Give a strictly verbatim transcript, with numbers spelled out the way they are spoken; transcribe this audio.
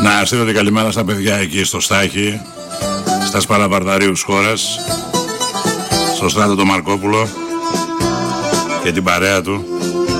Να στείλω την καλημέρα στα παιδιά εκεί στο Στάχι, στα Σπαραβαρδαρίους χώρας, στο Στράτο τον Μαρκόπουλο και την παρέα του.